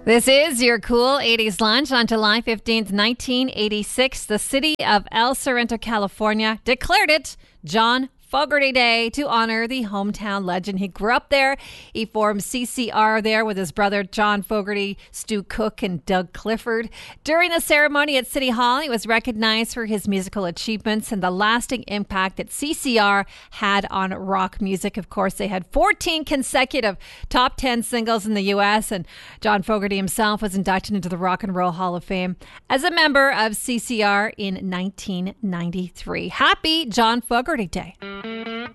This is your cool 80s lunch on July 15th, 1986. The city of El Sorrento, California declared it John Fogerty Day to honor the hometown legend. He grew up there. He formed CCR there with his brother John Fogerty, Stu Cook, and Doug Clifford. During the ceremony at City Hall, he was recognized for his musical achievements and the lasting impact that CCR had on rock music. Of course, they had 14 consecutive top 10 singles in the U.S., and John Fogerty himself was inducted into the Rock and Roll Hall of Fame as a member of CCR in 1993. Happy John Fogerty Day.